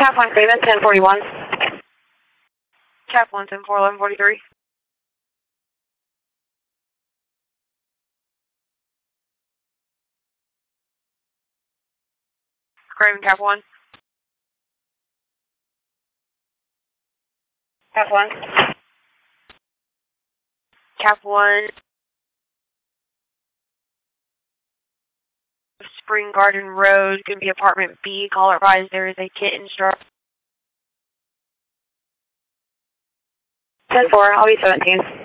Cap 1 Craven, 1041. Cap 1, 10-4, 1143. Craven, Cap 1. Cap 1. Cap 1. Spring Garden Road, going to be apartment B. Call advised there is a kitten struck. 10-4, I'll be 17.